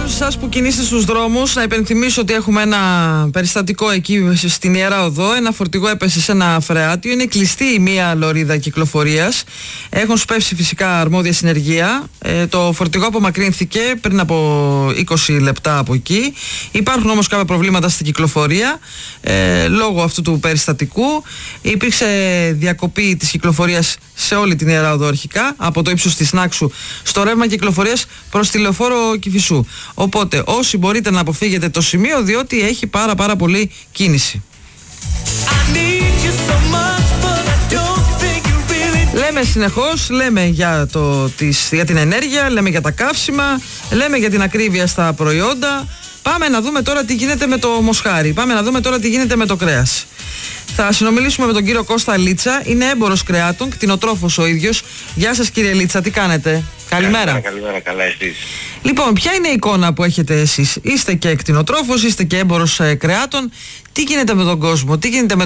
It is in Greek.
όλους εσάς που κινείστε στους δρόμους, να υπενθυμίσω ότι έχουμε ένα περιστατικό εκεί στην Ιερά Οδό. Ένα φορτηγό έπεσε σε ένα φρεάτιο. Είναι κλειστή η μία λωρίδα κυκλοφορίας. Έχουν σπεύσει φυσικά αρμόδια συνεργεία. Το φορτηγό απομακρύνθηκε πριν από 20 λεπτά από εκεί. Υπάρχουν όμως κάποια προβλήματα στην κυκλοφορία λόγω αυτού του περιστατικού. Υπήρξε διακοπή της κυκλοφορίας σε όλη την Ιερά Οδό αρχικά, από το ύψος της Νάξου στο ρεύμα κυκλοφορίας προς τη Λεωφόρο Κηφισού. Οπότε όσοι μπορείτε να αποφύγετε το σημείο, διότι έχει πάρα πολύ κίνηση. Λέμε συνεχώς, λέμε για την ενέργεια, λέμε για τα καύσιμα, λέμε για την ακρίβεια στα προϊόντα. Πάμε να δούμε τώρα τι γίνεται με το μοσχάρι, πάμε να δούμε τώρα τι γίνεται με το κρέας. Θα συνομιλήσουμε με τον κύριο Κώστα Λίτσα, είναι έμπορος κρεάτων, κτηνοτρόφος ο ίδιος. Γεια σας κύριε Λίτσα, τι κάνετε? Καλημέρα. Καλημέρα, καλά εσείς? Λοιπόν, ποια είναι η εικόνα που έχετε εσείς? Είστε και κτηνοτρόφος, είστε και έμπορος κρεάτων. Τι γίνεται με τον κόσμο, τι γίνεται με